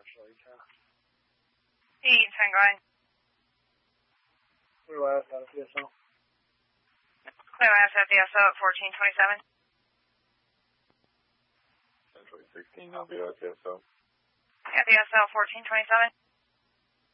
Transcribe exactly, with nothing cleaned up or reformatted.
actually. Yeah. Hey, ten going. Clear last out of D S O. Clear last out of D S O at fourteen twenty-seven. Century sixteen, I'll be out D S O. Yeah, D S O fourteen twenty-seven.